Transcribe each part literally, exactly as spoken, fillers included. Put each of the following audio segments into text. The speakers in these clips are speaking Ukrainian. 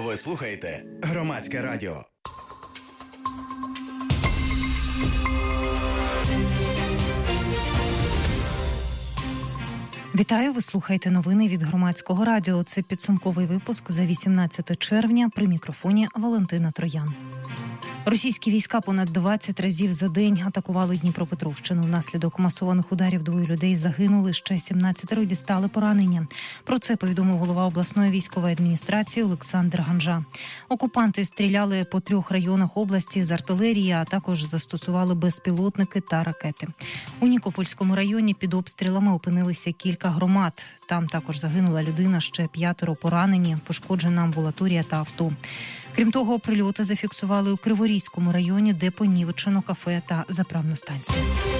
Ви слухаєте Громадське радіо. Вітаю, ви слухаєте новини від Громадського радіо. Це підсумковий випуск за вісімнадцяте червня. При мікрофоні Валентина Троян. Російські війська понад двадцять разів за день атакували Дніпропетровщину. Внаслідок масованих ударів двоє людей загинули, ще сімнадцятеро дістали поранення. Про це повідомив голова обласної військової адміністрації Олександр Ганжа. Окупанти стріляли по трьох районах області з артилерії, а також застосували безпілотники та ракети. У Нікопольському районі під обстрілами опинилися кілька громад. Там також загинула людина, ще п'ятеро поранені, пошкоджена амбулаторія та авто. Крім того, прильоти зафіксували у Криворізькому районі, де понівечено кафе та заправна станція.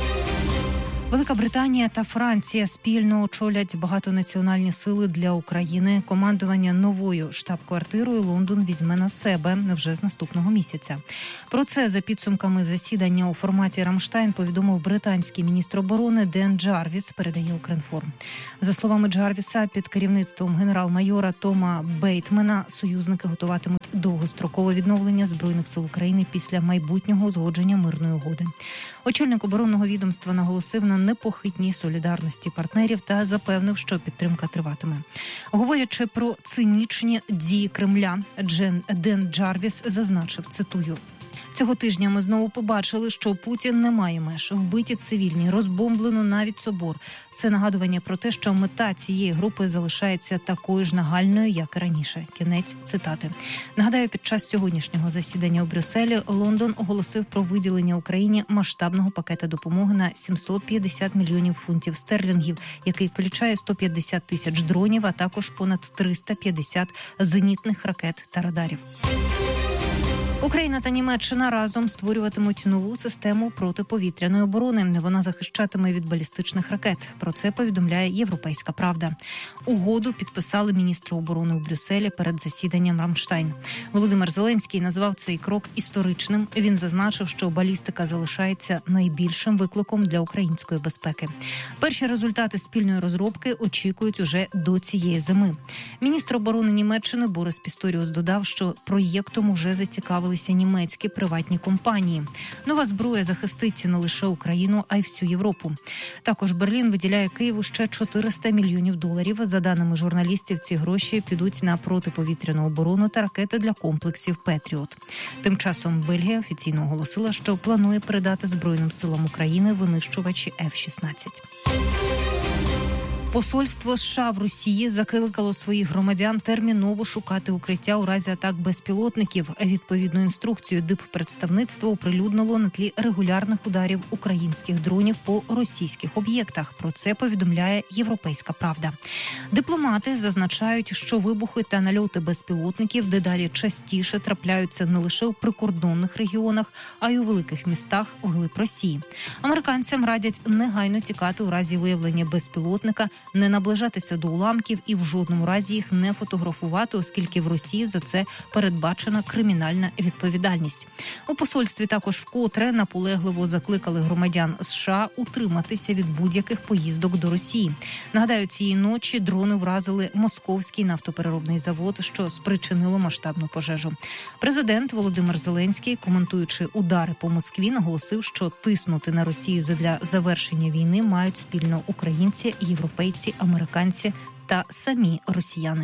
Велика Британія та Франція спільно очолять багатонаціональні сили для України. Командування новою штаб-квартирою Лондон візьме на себе вже з наступного місяця. Про це за підсумками засідання у форматі «Рамштайн» повідомив британський міністр оборони Ден Джарвіс, передає Укрінформ. За словами Джарвіса, під керівництвом генерал-майора Тома Бейтмена союзники готуватимуть довгострокове відновлення Збройних сил України після майбутнього узгодження мирної угоди. Очільник оборонного відомства наголосив на непохитній солідарності партнерів та запевнив, що підтримка триватиме. Говорячи про цинічні дії Кремля, Джен Ден Джарвіс зазначив, цитую: «Цього тижня ми знову побачили, що Путін не має меж. Вбиті цивільні, розбомблено навіть собор. Це нагадування про те, що мета цієї групи залишається такою ж нагальною, як і раніше». Кінець цитати. Нагадаю, під час сьогоднішнього засідання у Брюсселі Лондон оголосив про виділення Україні масштабного пакета допомоги на сімсот п'ятдесят мільйонів фунтів стерлінгів, який включає сто п'ятдесят тисяч дронів, а також понад триста п'ятдесят зенітних ракет та радарів. Україна та Німеччина разом створюватимуть нову систему протиповітряної оборони. Вона захищатиме від балістичних ракет. Про це повідомляє «Європейська правда». Угоду підписали міністри оборони у Брюсселі перед засіданням «Рамштайн». Володимир Зеленський назвав цей крок історичним. Він зазначив, що балістика залишається найбільшим викликом для української безпеки. Перші результати спільної розробки очікують уже до цієї зими. Міністр оборони Німеччини Борис Пісторіус додав, що проєктом уже зацікавили німецькі приватні компанії. Нова зброя захистить не лише Україну, а й всю Європу. Також Берлін виділяє Києву ще чотириста мільйонів доларів. За даними журналістів, ці гроші підуть на протиповітряну оборону та ракети для комплексів «Петріот». Тим часом Бельгія офіційно оголосила, що планує передати Збройним силам України винищувачі еф шістнадцять. Посольство США в Росії закликало своїх громадян терміново шукати укриття у разі атак безпілотників. Відповідну інструкцію диппредставництво оприлюднило на тлі регулярних ударів українських дронів по російських об'єктах. Про це повідомляє «Європейська правда». Дипломати зазначають, що вибухи та нальоти безпілотників дедалі частіше трапляються не лише у прикордонних регіонах, а й у великих містах вглиб Росії. Американцям радять негайно тікати у разі виявлення безпілотника, не наближатися до уламків і в жодному разі їх не фотографувати, оскільки в Росії за це передбачена кримінальна відповідальність. У посольстві також вкотре наполегливо закликали громадян США утриматися від будь-яких поїздок до Росії. Нагадаю, цієї ночі дрони вразили московський нафтопереробний завод, що спричинило масштабну пожежу. Президент Володимир Зеленський, коментуючи удари по Москві, наголосив, що тиснути на Росію задля завершення війни мають спільно українці, європейці, американці та самі росіяни.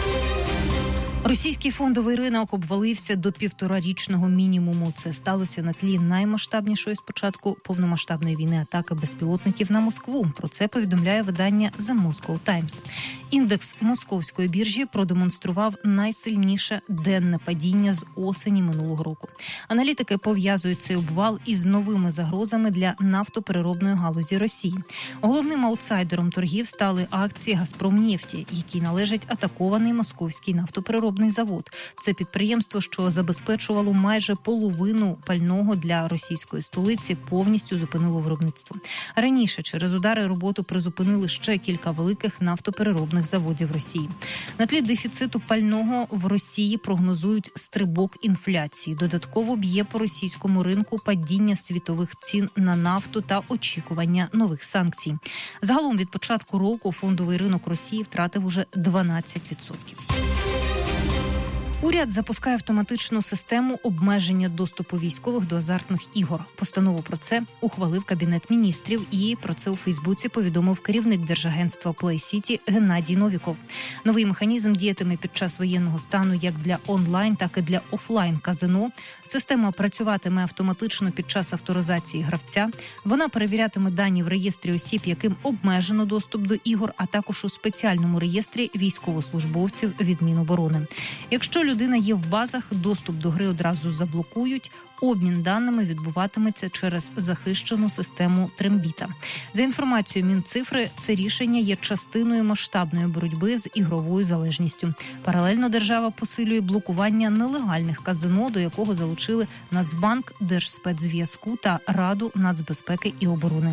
Російський фондовий ринок обвалився до півторарічного мінімуму. Це сталося на тлі наймасштабнішої з початку повномасштабної війни атаки безпілотників на Москву. Про це повідомляє видання The Moscow Times. Індекс московської біржі продемонстрував найсильніше денне падіння з осені минулого року. Аналітики пов'язують цей обвал із новими загрозами для нафтопереробної галузі Росії. Головним аутсайдером торгів стали акції «Газпромнефті», які належать атакований московський нафтопереробний завод. Це підприємство, що забезпечувало майже половину пального для російської столиці, повністю зупинило виробництво. Раніше через удари роботу призупинили ще кілька великих нафтопереробних заводів Росії. На тлі дефіциту пального в Росії прогнозують стрибок інфляції. Додатково б'є по російському ринку падіння світових цін на нафту та очікування нових санкцій. Загалом від початку року фондовий ринок Росії втратив уже дванадцять відсотків. У Уряд запускає автоматичну систему обмеження доступу військових до азартних ігор. Постанову про це ухвалив Кабінет міністрів, і про це у Фейсбуці повідомив керівник Держагентства Play City Геннадій Новіков. Новий механізм діятиме під час воєнного стану як для онлайн, так і для офлайн казино. Система працюватиме автоматично під час авторизації гравця. Вона перевірятиме дані в реєстрі осіб, яким обмежено доступ до ігор, а також у спеціальному реєстрі військовослужбовців від Міноборони. Якщо людина є в базах, доступ до гри одразу заблокують. Обмін даними відбуватиметься через захищену систему Трембіта. За інформацією Мінцифри, це рішення є частиною масштабної боротьби з ігровою залежністю. Паралельно держава посилює блокування нелегальних казино, до якого залучили Нацбанк, Держспецзв'язку та Раду нацбезпеки і оборони.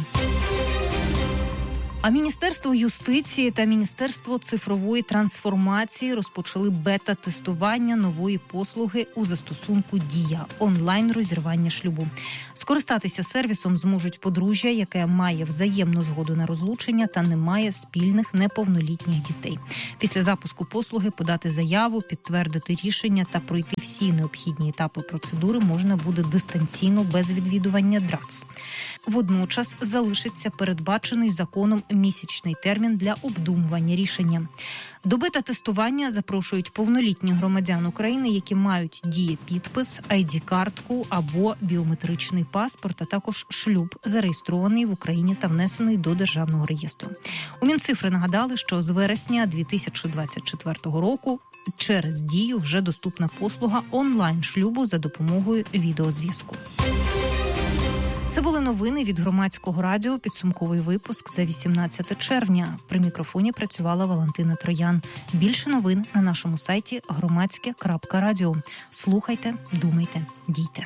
А Міністерство юстиції та Міністерство цифрової трансформації розпочали бета-тестування нової послуги у застосунку «Дія» – онлайн-розірвання шлюбу. Скористатися сервісом зможуть подружжя, яке має взаємну згоду на розлучення та не має спільних неповнолітніх дітей. Після запуску послуги подати заяву, підтвердити рішення та пройти всі необхідні етапи процедури можна буде дистанційно без відвідування ДРАЦ. Водночас залишиться передбачений законом місячний термін для обдумування рішення. До бета-тестування запрошують повнолітніх громадян України, які мають дієпідпис, ай ді-картку або біометричний паспорт, а також шлюб, зареєстрований в Україні та внесений до Державного реєстру. У Мінцифри нагадали, що з вересня дві тисячі двадцять четвертого року через «Дію» вже доступна послуга онлайн-шлюбу за допомогою відеозв'язку. Це були новини від Громадського радіо, підсумковий випуск за вісімнадцяте червня. При мікрофоні працювала Валентина Троян. Більше новин на нашому сайті громадське крапка радіо. Слухайте, думайте, дійте.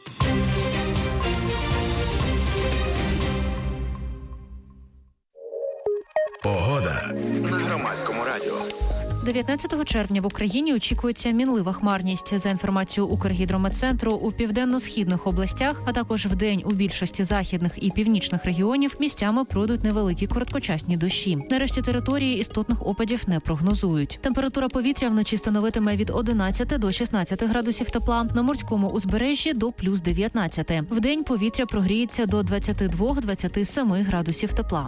Погода на Громадському радіо. дев'ятнадцятого червня в Україні очікується мінлива хмарність. За інформацією Укргідрометцентру, у південно-східних областях, а також вдень у більшості західних і північних регіонів місцями пройдуть невеликі короткочасні дощі. На решті території істотних опадів не прогнозують. Температура повітря вночі становитиме від одинадцяти до шістнадцяти градусів тепла, на морському узбережжі до плюс дев'ятнадцяти. Вдень повітря прогріється до двадцяти двох - двадцяти семи градусів тепла.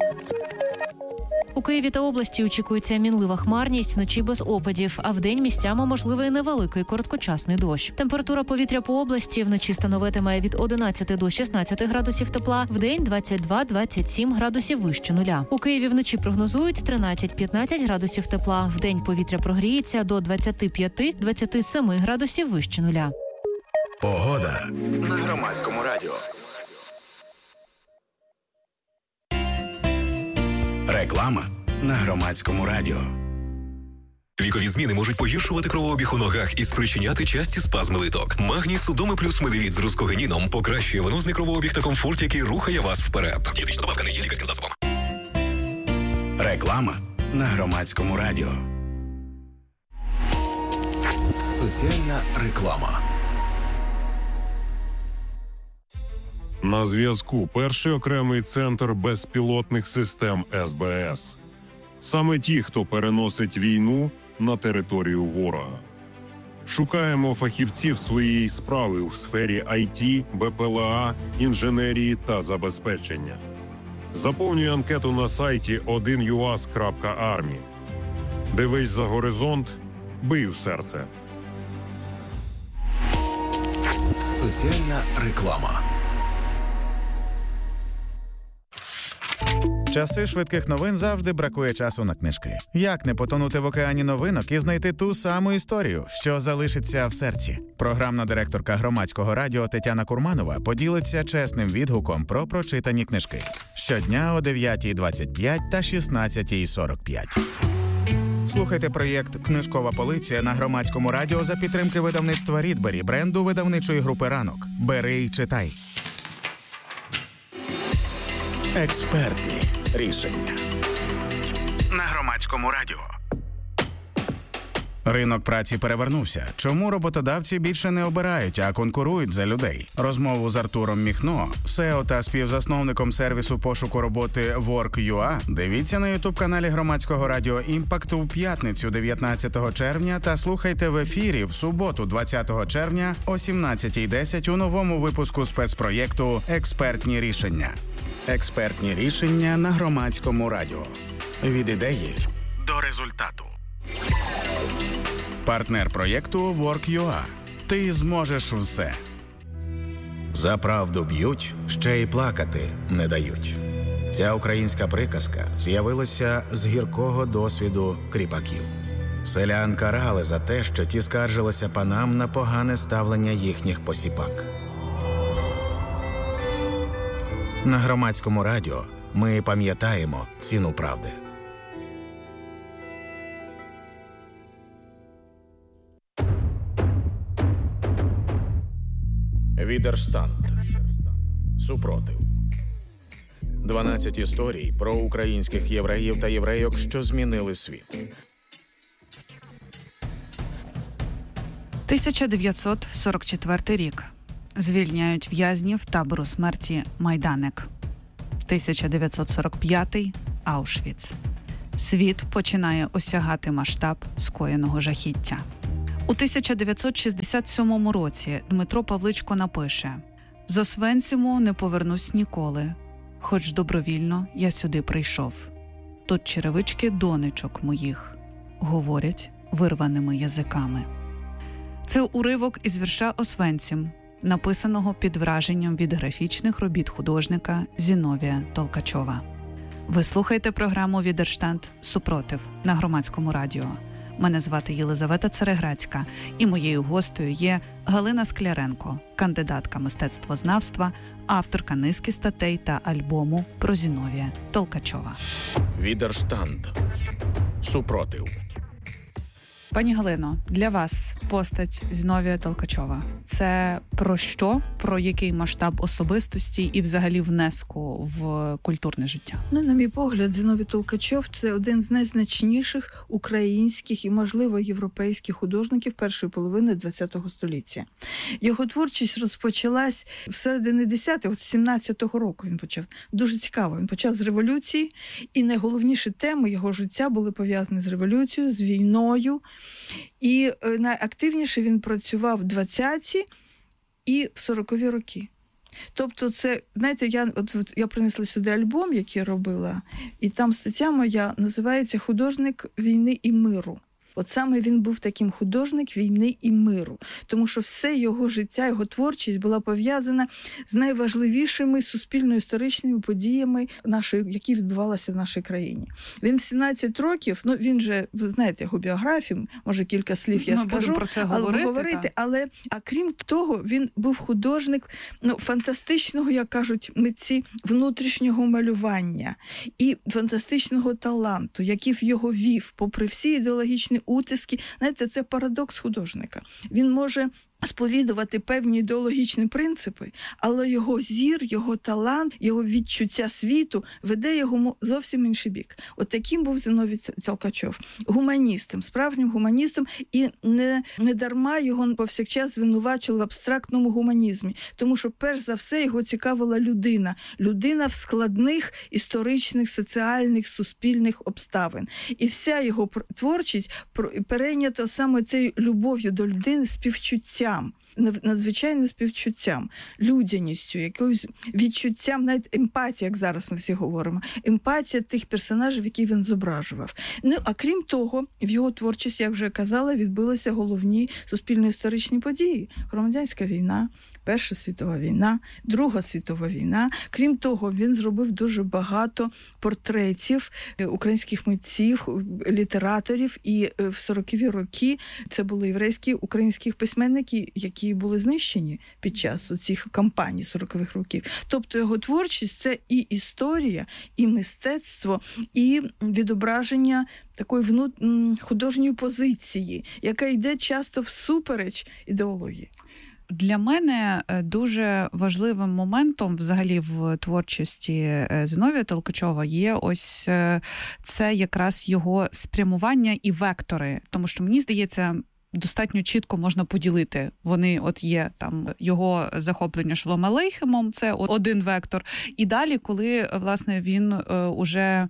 У Києві та області очікується мінлива хмарність, вночі без опадів, а вдень місцями можливий невеликий короткочасний дощ. Температура повітря по області вночі становитиме від одинадцяти до шістнадцяти градусів тепла, вдень двадцять два - двадцять сім градусів вище нуля. У Києві вночі прогнозують тринадцять - п'ятнадцять градусів тепла, вдень повітря прогріється до двадцяти п'яти - двадцяти семи градусів вище нуля. Погода на Громадському радіо. Реклама на Громадському радіо. Вікові зміни можуть погіршувати кровообіг у ногах і спричиняти часті спазми литок. Магній Судоми плюс медовіт з рускогеніном покращує венозний кровообіг та комфорт, який рухає вас вперед. Дієтична добавка не є лікарським засобом. Реклама на Громадському радіо. Соціальна реклама. На зв'язку перший окремий центр безпілотних систем ес бе ес. Саме ті, хто переносить війну на територію ворога. Шукаємо фахівців своєї справи у сфері ай ті, бе пе ел а, інженерії та забезпечення. Заповнюй анкету на сайті один ю ас крапка армі. Дивись за горизонт, бий у серце. Соціальна реклама. Часи швидких новин завжди бракує часу на книжки. Як не потонути в океані новинок і знайти ту саму історію, що залишиться в серці? Програмна директорка Громадського радіо Тетяна Курманова поділиться чесним відгуком про прочитані книжки. Щодня о дев'ятій двадцять п'ять та шістнадцятій сорок п'ять. Слухайте проєкт «Книжкова полиця» на Громадському радіо за підтримки видавництва «Рідбері», бренду видавничої групи «Ранок». Бери й читай. Експертні рішення на Громадському радіо. Ринок праці перевернувся. Чому роботодавці більше не обирають, а конкурують за людей? Розмову з Артуром Міхно, сео та співзасновником сервісу пошуку роботи Work.ua, дивіться на ютуб-каналі Громадського радіо «Імпакт» у п'ятницю дев'ятнадцятого червня та слухайте в ефірі в суботу двадцятого червня о сімнадцятій десять у новому випуску спецпроєкту «Експертні рішення». Експертні рішення на Громадському радіо. Від ідеї до результату. Партнер проєкту Work.ua. Ти зможеш все. За правду б'ють, ще й плакати не дають. Ця українська приказка з'явилася з гіркого досвіду кріпаків. Селян карали за те, що ті скаржилися панам на погане ставлення їхніх посіпак. На Громадському радіо ми пам'ятаємо ціну правди. Відерштанд. Супротив. дванадцять історій про українських євреїв та єврейок, що змінили світ. тисяча дев'ятсот сорок четвертий рік. Звільняють в'язнів табору смерті Майданик. тисяча дев'ятсот сорок п'ятий. Аушвіц. Світ починає осягати масштаб скоєного жахіття. У тисяча дев'ятсот шістдесят сьомому році Дмитро Павличко напише: «З Освенциму не повернусь ніколи, хоч добровільно я сюди прийшов. Тут черевички донечок моїх говорять вирваними язиками». Це уривок із вірша «Освенцим», написаного під враженням від графічних робіт художника Зіновія Толкачова. Ви слухаєте програму «Відерштанд. Супротив» на Громадському радіо. Мене звати Єлизавета Цереграцька, і моєю гостею є Галина Скляренко, кандидатка мистецтвознавства, авторка низки статей та альбому про Зіновія Толкачова. Відерштанд. Супротив. Пані Галино, для вас постать Зіновія Толкачова – це про що? Про який масштаб особистості і взагалі внеску в культурне життя? Ну, на мій погляд, Зіновій Толкачов – це один з найзначніших українських і, можливо, європейських художників першої половини ХХ століття. Його творчість розпочалась в середині десятих, от з сімнадцятого року він почав. Дуже цікаво. Він почав з революції, і найголовніші теми його життя були пов'язані з революцією, з війною. І найактивніше він працював в двадцяті і в сорокові роки. Тобто це, знаєте, я, от, от, я принесла сюди альбом, який я робила, і там стаття моя називається «Художник війни і миру». От саме він був таким художник війни і миру, тому що все його життя, його творчість була пов'язана з найважливішими суспільно-історичними подіями, нашої, які відбувалися в нашій країні. Він в сімнадцять років, ну він же, ви знаєте, його біографію, може кілька слів я Ми скажу, про це але говорити, говорити, але, а крім того, він був художник, ну, фантастичного, як кажуть митці, внутрішнього малювання і фантастичного таланту, який в його вів, попри всі ідеологічні утиски. Знаєте, це парадокс художника. Він може сповідувати певні ідеологічні принципи, але його зір, його талант, його відчуття світу веде його зовсім інший бік. От таким був Зіновій Толкачов. Гуманістом, справжнім гуманістом, і не, не дарма його повсякчас звинувачували в абстрактному гуманізмі, тому що перш за все його цікавила людина. Людина в складних історичних, соціальних, суспільних обставин. І вся його творчість перейнята саме цією любов'ю до людини, співчуттям. Надзвичайним співчуттям, людяністю, якоюсь відчуттям, навіть емпатія, як зараз ми всі говоримо, емпатія тих персонажів, які він зображував. Ну, а крім того, в його творчості, як вже казала, відбулися головні суспільно-історичні події. Громадянська війна, Перша світова війна, Друга світова війна. Крім того, він зробив дуже багато портретів українських митців, літераторів, і в сорокові роки це були єврейські українські письменники, які були знищені під час цих кампаній сорокових років. Тобто його творчість – це і історія, і мистецтво, і відображення такої внут... художньої позиції, яка йде часто всупереч ідеології. Для мене дуже важливим моментом взагалі в творчості Зіновія Толкачова є ось це якраз його спрямування і вектори. Тому що, мені здається, достатньо чітко можна поділити. Вони от є там його захоплення Шолом Алейхемом, це один вектор. І далі, коли, власне, він е, уже...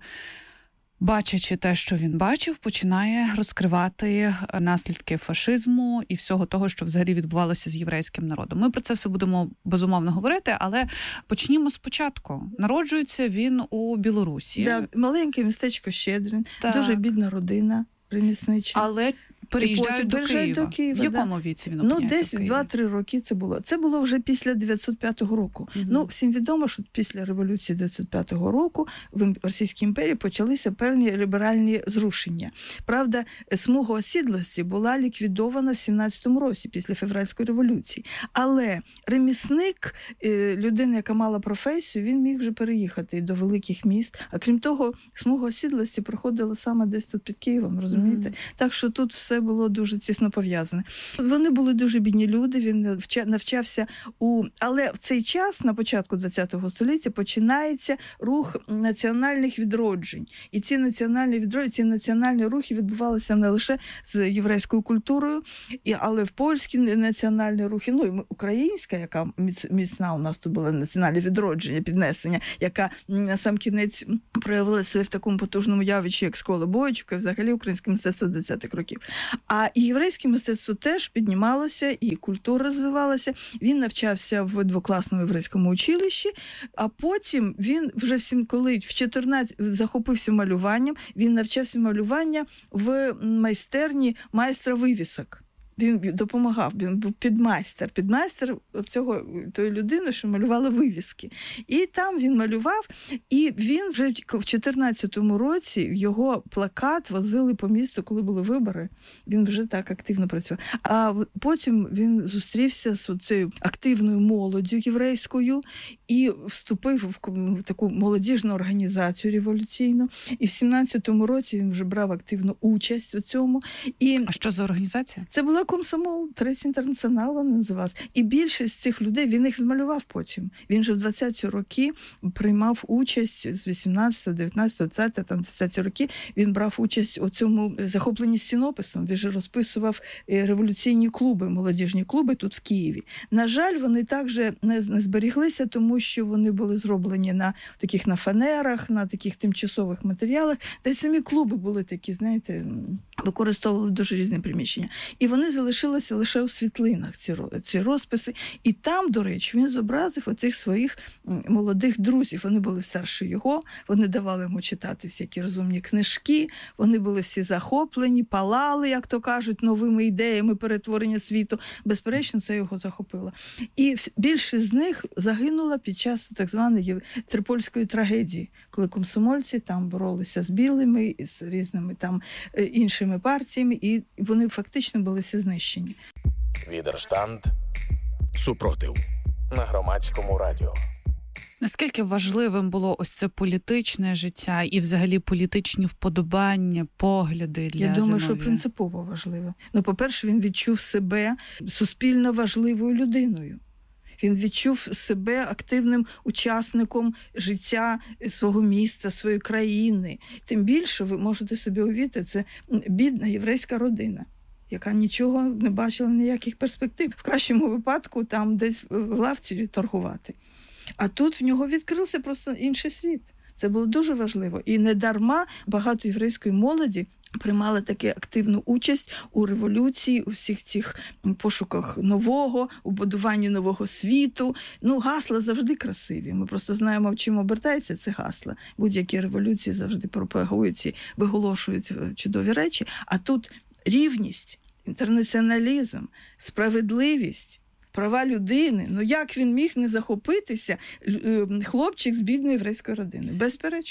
бачачи те, що він бачив, починає розкривати наслідки фашизму і всього того, що взагалі відбувалося з єврейським народом. Ми про це все будемо, безумовно, говорити, але почнімо спочатку. Народжується він у Білорусі. Да, маленьке містечко Щедрин, так. Дуже бідна родина реміснича. Але переїжджають до Києва. до Києва. В якому да. віці він Ну, опиняється десь в Києві? два-три роки це було. Це було вже після дев'ятсот п'ятого року. Mm-hmm. Ну, всім відомо, що після революції дев'ятсот п'ятого року в Російській імперії почалися певні ліберальні зрушення. Правда, смуга осідлості була ліквідована в сімнадцятому році, після февральської революції. Але ремісник, людина, яка мала професію, він міг вже переїхати до великих міст. А крім того, смуга осідлості проходила саме десь тут під Києвом, розумієте? Mm-hmm. Так що тут все було дуже тісно пов'язане. Вони були дуже бідні люди, він навчався у... Але в цей час, на початку ХХ століття, починається рух національних відроджень. І ці національні відродження, ці національні рухи відбувалися не лише з єврейською культурою, але в польські національні рухи, ну і українська, яка міцна, у нас тут була національне відродження, піднесення, яка на сам кінець проявила себе в такому потужному явищі, як школа Бойчука, взагалі українське мистецтво двадцятих років. А і єврейське мистецтво теж піднімалося, і культура розвивалася. Він навчався в двокласному єврейському училищі, а потім він вже всім, коли в чотирнадцять захопився малюванням, він навчався малювання в майстерні майстра вивісок. Він допомагав, він був підмайстер. Підмайстер цього, тої людини, що малювала вивіски. І там він малював, і він вже в чотирнадцятому році його плакат возили по місту, коли були вибори. Він вже так активно працював. А потім він зустрівся з цією активною молоддю єврейською і вступив в таку молодіжну організацію революційну. І в сімнадцятому році він вже брав активну участь у цьому. І а що за організація? Це була комсомол, Третій інтернаціонал вона називалась. І більшість цих людей, він їх змалював потім. Він же в двадцяті роки приймав участь з вісімнадцятого, дев'ятнадцятого, двадцятого, там двадцяті роки. Він брав участь у цьому захопленні стінописом. Він же розписував революційні клуби, молодіжні клуби тут в Києві. На жаль, вони також не зберіглися, тому що вони були зроблені на таких на фанерах, на таких тимчасових матеріалах, де самі клуби були такі, знаєте, використовували дуже різні приміщення. І вони залишилися лише у світлинах, ці, ці розписи. І там, до речі, він зобразив оцих своїх молодих друзів. Вони були старші його, вони давали йому читати всякі розумні книжки, вони були всі захоплені, палали, як то кажуть, новими ідеями перетворення світу. Безперечно, це його захопило. І більшість з них загинула під час так званої Трипольської трагедії, коли комсомольці там боролися з білими, з різними там іншими партіями, і вони фактично були всі знищені. Відерштанд. Супротив. На Громадському радіо. Наскільки важливим було ось це політичне життя і взагалі політичні вподобання, погляди для Я думаю, Зіновія? що принципово важливо. Ну, по-перше, він відчув себе суспільно важливою людиною. Він відчув себе активним учасником життя свого міста, своєї країни. Тим більше, ви можете собі уявити, це бідна єврейська родина, яка нічого не бачила, ніяких перспектив. В кращому випадку там десь в лавці торгувати. А тут в нього відкрився просто інший світ. Це було дуже важливо. І не дарма багато єврейської молоді приймали таку активну участь у революції, у всіх цих пошуках нового, у будуванні нового світу. Ну, гасла завжди красиві. Ми просто знаємо, чим обертається це гасла. Будь-які революції завжди пропагують і виголошують чудові речі. А тут рівність, інтернаціоналізм, справедливість, права людини. Ну як він міг не захопитися, хлопчик з бідної єврейської родини? Безперечно.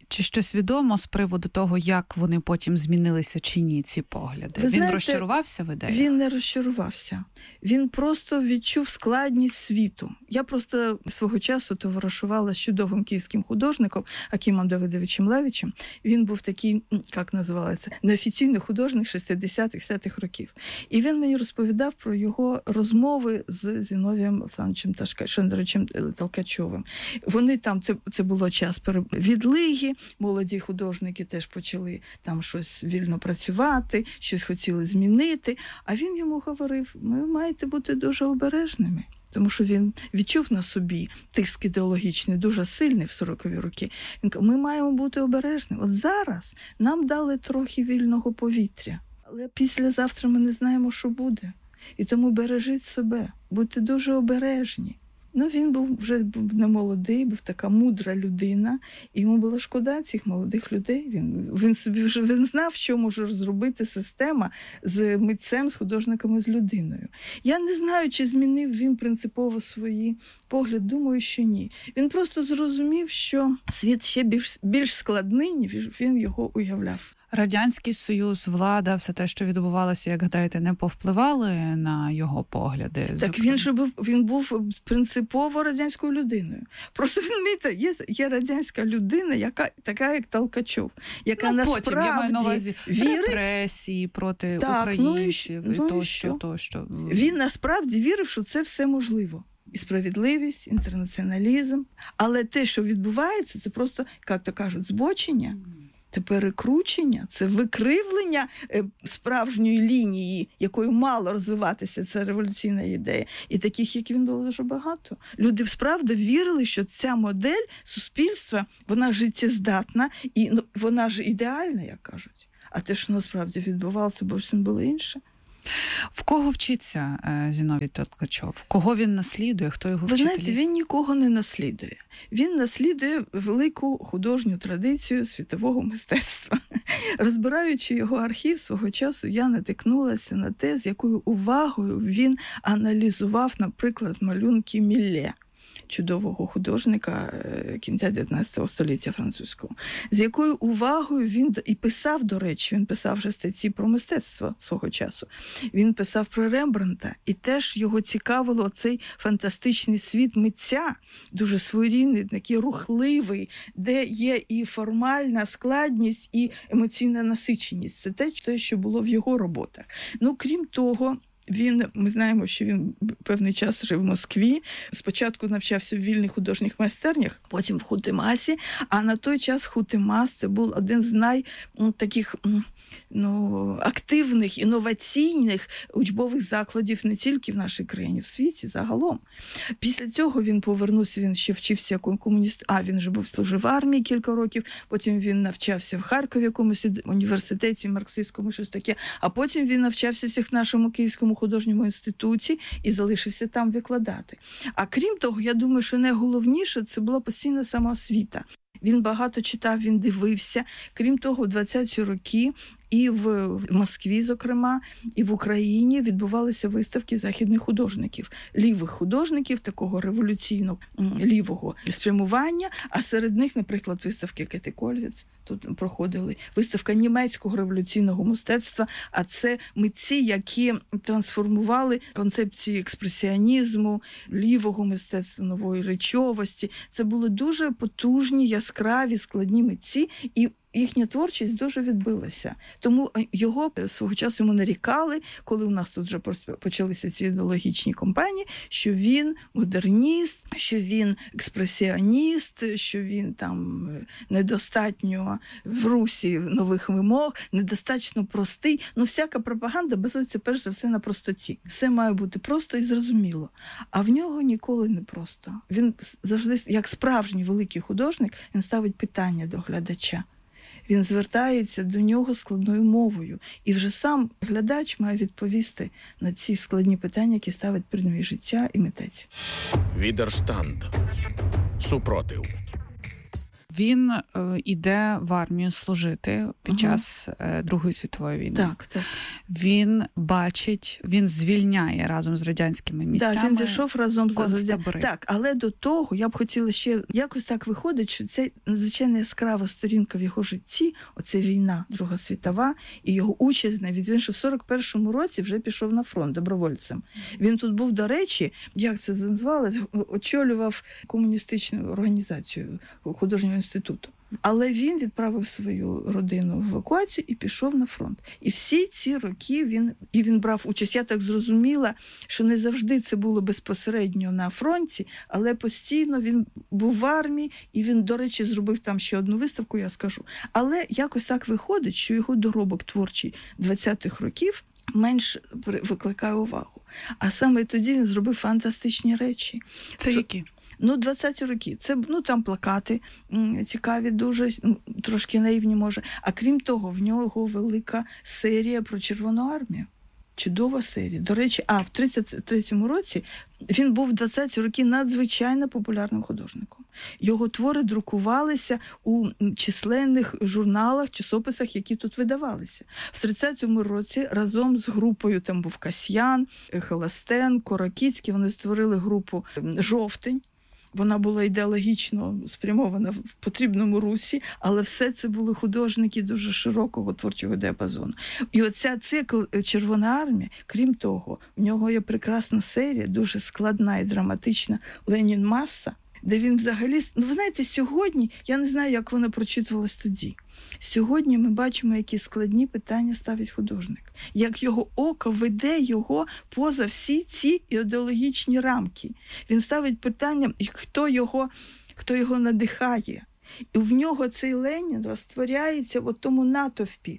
Чи щось відомо з приводу того, як вони потім змінилися чи ні, ці погляди? Ви він знаєте, розчарувався в ідеях? Він не розчарувався. Він просто відчув складність світу. Я просто свого часу товаришувала з чудовим київським художником Акимом Давидовичем Левичем. Він був такий, як називається, неофіційний художник шістдесятих-сімдесятих років. І він мені розповідав про його розмови з Зіновієм Олександровичем Шендеровичем Толкачовим. Вони там, це, це було час відлиги, молоді художники теж почали там щось вільно працювати, щось хотіли змінити. А він йому говорив, ви маєте бути дуже обережними. Тому що він відчув на собі тиск ідеологічний, дуже сильний в сорокові роки. Він каже, ми маємо бути обережними. От зараз нам дали трохи вільного повітря. Але післязавтра ми не знаємо, що буде. І тому бережіть себе, будьте дуже обережні. Ну, він був вже був не молодий, був така мудра людина, і йому було шкода цих молодих людей. Він, він собі вже він знав, що може зробити система з митцем, з художником і з людиною. Я не знаю, чи змінив він принципово свої погляди, думаю, що ні. Він просто зрозумів, що світ ще більш, більш складний, ніж він його уявляв. Радянський Союз, влада, все те, що відбувалося, як гадаєте, не повпливали на його погляди? Так він же був, він був принципово радянською людиною. Просто, розумієте, є, є радянська людина, яка така, як Толкачов, яка ну, насправді потім, я маю на увазі вірить... репресії проти так, українців ну і, ну і тощо, тощо. Він насправді вірив, що це все можливо. І справедливість, інтернаціоналізм. Але те, що відбувається, це просто, як то кажуть, збочення. Це перекручення, це викривлення справжньої лінії, якою мало розвиватися ця революційна ідея. І таких, як він, було дуже багато. Люди справді вірили, що ця модель суспільства, вона життєздатна, і ну, вона ж ідеальна, як кажуть. А те, що насправді відбувалося, бо всім було інше. В кого вчиться Зіновій Толкачов? Кого він наслідує? Хто його вчителі? Ви знаєте, він нікого не наслідує. Він наслідує велику художню традицію світового мистецтва. Розбираючи його архів свого часу, я натикнулася на те, з якою увагою він аналізував, наприклад, малюнки Мілле, чудового художника кінця дев'ятнадцятого століття французького, з якою увагою він і писав, до речі, він писав вже статті про мистецтво свого часу. Він писав про Рембрандта, і теж його цікавило цей фантастичний світ митця, дуже своєрідний, такий рухливий, де є і формальна складність, і емоційна насиченість. Це те, що було в його роботах. Ну, крім того, Він, ми знаємо, що він певний час жив в Москві. Спочатку навчався в вільних художніх майстернях, потім в Хутимасі. А на той час Хутимас – це був один з най таких ну, активних, інноваційних учбових закладів не тільки в нашій країні, в світі загалом. Після цього він повернувся, він ще вчився як комуніст. А, він же був служив в армії кілька років, потім він навчався в Харкові, якомусь університеті марксистському, щось таке. А потім він навчався всіх в нашому Київському художньому інституті і залишився там викладати. А крім того, я думаю, що найголовніше – це була постійна самоосвіта. Він багато читав, він дивився. Крім того, в двадцяті роки і в Москві, зокрема, і в Україні відбувалися виставки західних художників, лівих художників, такого революційно лівого спрямування, а серед них, наприклад, виставки Кети Кольвіц, тут проходили, виставка німецького революційного мистецтва, а це митці, які трансформували концепції експресіонізму, лівого мистецтва, нової речовості. Це були дуже потужні, яскраві, складні митці, і їхня творчість дуже відбилася. Тому його свого часу йому нарікали, коли у нас тут вже почалися ці ідеологічні кампанії, що він модерніст, що він експресіоніст, що він там недостатньо в русі нових вимог, недостатньо простий. Ну, всяка пропаганда базується перш за все на простоті. Все має бути просто і зрозуміло. А в нього ніколи не просто. Він завжди, як справжній великий художник, він ставить питання до глядача. Він звертається до нього складною мовою. І вже сам глядач має відповісти на ці складні питання, які ставить перед ним життя і митець. Відерштанд. Супротив. Він е, іде в армію служити під ага. час е, Другої світової війни. Так, так. Він бачить, він звільняє разом з радянськими місцями. Так, він пішов разом з радянськими. Так, але до того я б хотіла ще, якось так виходить, що це надзвичайно яскрава сторінка в його житті, оце війна Друга світова, і його участь навіть. Він ще в сорок першому році вже пішов на фронт добровольцем. Він тут був, до речі, як це називалось, очолював комуністичну організацію художнього інституту. Але він відправив свою родину в евакуацію і пішов на фронт. І всі ці роки він, і він брав участь. Я так зрозуміла, що не завжди це було безпосередньо на фронті, але постійно він був в армії, і він, до речі, зробив там ще одну виставку, я скажу. Але якось так виходить, що його доробок творчий двадцятих років менш викликає увагу. А саме тоді він зробив фантастичні речі. Це які? Ну, двадцяті роки. Це, ну, там плакати цікаві дуже, трошки наївні, може. А крім того, в нього велика серія про Червону армію. Чудова серія. До речі, а в тридцять третьому році він був в двадцяті роки надзвичайно популярним художником. Його твори друкувалися у численних журналах, часописах, які тут видавалися. В тридцятому році разом з групою, там був Касьян, Холостенко, Ракіцький, вони створили групу «Жовтень». Вона була ідеологічно спрямована в потрібному русі, але все це були художники дуже широкого творчого діапазону. І оця цикл «Червона армія», крім того, в нього є прекрасна серія, дуже складна і драматична «Ленін Маса», де він взагалі... Ну, ви знаєте, сьогодні, я не знаю, як вона прочитувалась тоді. Сьогодні ми бачимо, які складні питання ставить художник. Як його око веде його поза всі ці ідеологічні рамки. Він ставить питання, хто його, хто його надихає. І в нього цей Ленін розтворяється в тому натовпі.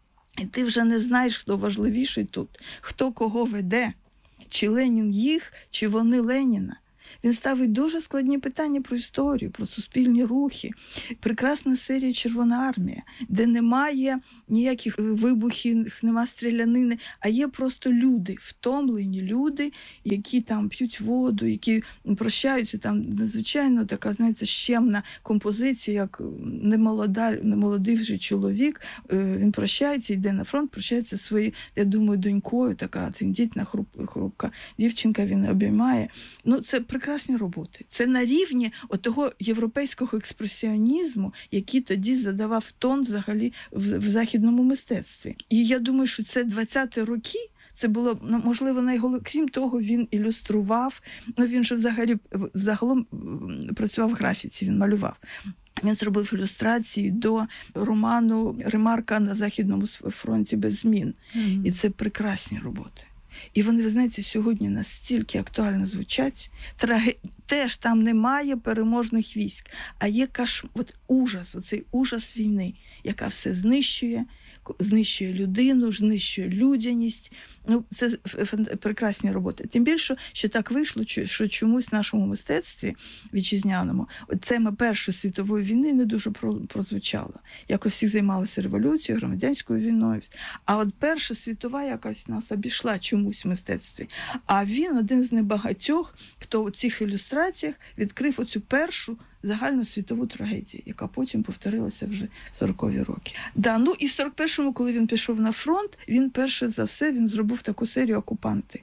І ти вже не знаєш, хто важливіший тут, хто кого веде. Чи Ленін їх, чи вони Леніна. Він ставить дуже складні питання про історію, про суспільні рухи. Прекрасна серія «Червона армія», де немає ніяких вибухів, нема стрілянини, а є просто люди, втомлені люди, які там п'ють воду, які прощаються. Там надзвичайно така, знаєте, щемна композиція, як немолода, немолодий вже чоловік. Він прощається, йде на фронт, прощається зі своєю, я думаю, донькою, така тендітна, хрупка дівчинка, він обіймає. Ну, це прекрасні роботи. Це на рівні отого європейського експресіонізму, який тоді задавав тон взагалі в, в західному мистецтві. І я думаю, що це двадцяті роки, це було, ну, можливо, найголовніше. Крім того, він ілюстрував, ну, він же взагалі загалом працював в графіці, він малював. Він зробив ілюстрації до роману «Ремарка на Західному фронті без змін». Mm-hmm. І це прекрасні роботи. І вони, ви знаєте, сьогодні настільки актуально звучать. Траге... Теж там немає переможних військ, а є каш... От ужас, оцей ужас війни, яка все знищує, знищує людину, знищує людяність. Ну, це прекрасні роботи. Тим більше, що так вийшло, що чомусь в нашому мистецтві вітчизняному тема Першої світової війни не дуже прозвучала. Якось всі займалися революцією, громадянською війною. А от Перша світова якась нас обійшла чомусь в мистецтві. А він один з небагатьох, хто у цих ілюстраціях відкрив оцю першу загальну світову трагедію, яка потім повторилася вже в сорокові роки. Да, ну і в сорок першому, коли він пішов на фронт, він перше за все він зробив таку серію «Окупанти».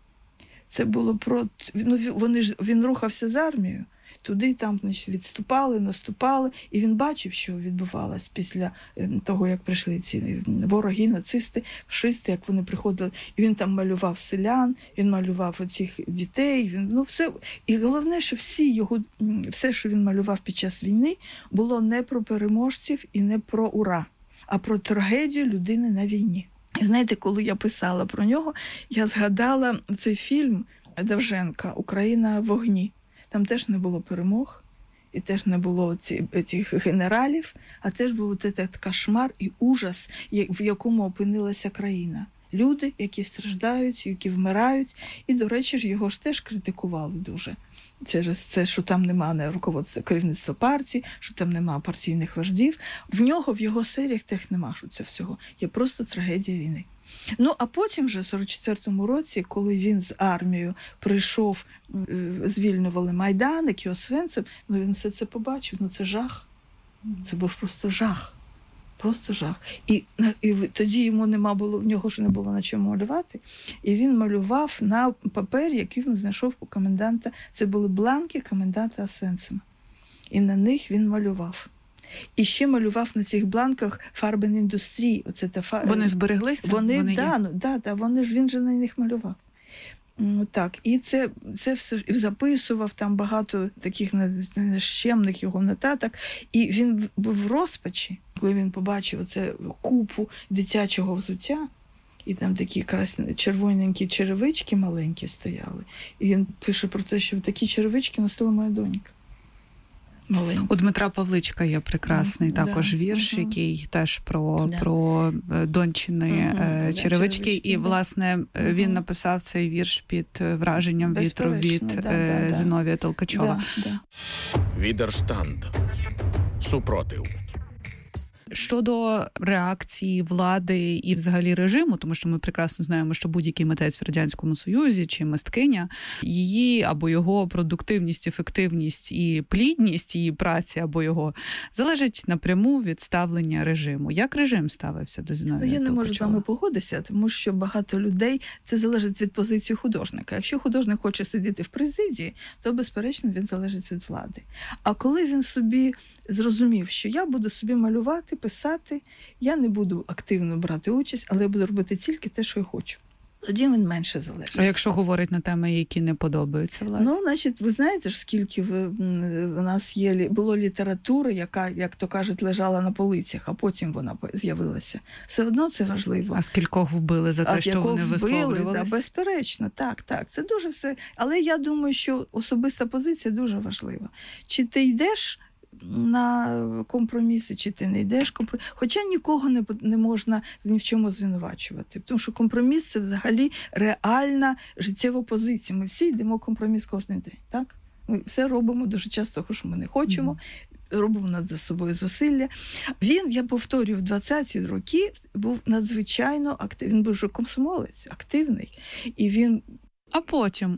Це було про... Ну, вони ж, він рухався з армією, туди там, значить, відступали, наступали, і він бачив, що відбувалось після того, як прийшли ці вороги, нацисти, фашисти, як вони приходили. І він там малював селян, він малював оцих дітей, він, ну, все. І головне, що всі його, все, що він малював під час війни, було не про переможців і не про ура, а про трагедію людини на війні. І знаєте, коли я писала про нього, я згадала цей фільм Довженка «Україна в вогні». Там теж не було перемог, і теж не було цих генералів, а теж був цей кошмар і ужас, в якому опинилася країна. Люди, які страждають, які вмирають. І, до речі, ж його ж теж критикували дуже. Через це, що там немає руководства, керівництва партії, що там немає партійних вождів. В нього, в його серіях теж нема це всього. Є просто трагедія війни. Ну, а потім вже в сорок четвертому році, коли він з армією прийшов, звільнювали Майданик і Освенцим, ну, він все це побачив, ну, це жах. Це був просто жах. Просто жах. І, і тоді йому нема було, в нього ж не було на чому малювати. І він малював на папері, який він знайшов у коменданта. Це були бланки коменданта Освенцима. І на них він малював. І ще малював на цих бланках фарбен індустрії. Оце та фар... Вони збереглися? Вони, вони да, ну, да, да, вони ж, він же на них малював. Так, і це, це все і записував там багато таких нещемних його нотаток. І він був в розпачі, коли він побачив оце купу дитячого взуття, і там такі красні червоненькі черевички маленькі стояли. І він пише про те, що такі черевички носила моя донька. Маленькі. У Дмитра Павличка є прекрасний да, також да, вірш, угу. який теж про, да. про дончини угу, черевички. черевички. І, да. власне, угу. він написав цей вірш під враженням від робіт да, да, Зіновія да. Толкачова. Да, да. Відерштанд. Супротив. Щодо реакції влади і взагалі режиму, тому що ми прекрасно знаємо, що будь-який митець в Радянському Союзі чи мисткиня, її або його продуктивність, ефективність і плідність її праці або його залежить напряму від ставлення режиму. Як режим ставився до Зіновія Толкачова? Я не можу з вами погодитися, тому що багато людей, це залежить від позиції художника. Якщо художник хоче сидіти в президії, то, безперечно, він залежить від влади. А коли він собі зрозумів, що я буду собі малювати, писати, я не буду активно брати участь, але я буду робити тільки те, що я хочу. Тоді він менше залежить. А якщо говорить на теми, які не подобаються владі? Ну, значить, ви знаєте ж, скільки в, в нас є, було літератури, яка, як то кажуть, лежала на полицях, а потім вона з'явилася. Все одно це важливо. А скількох вбили за те, а що вони збили, висловлювалися? Да, безперечно, так, так. Це дуже все. Але я думаю, що особиста позиція дуже важлива. Чи ти йдеш на компроміси, чи ти не йдеш компроміси. Хоча нікого не, не можна ні в чому звинувачувати. Тому що компроміс – це взагалі реальна життєва позиція. Ми всі йдемо компроміс кожен день. Так? Ми все робимо дуже часто, того, що ми не хочемо. Mm-hmm. Робимо над за собою зусилля. Він, я повторюю, в двадцяті роки був надзвичайно активний. Він був вже комсомолець, активний. І він... А потім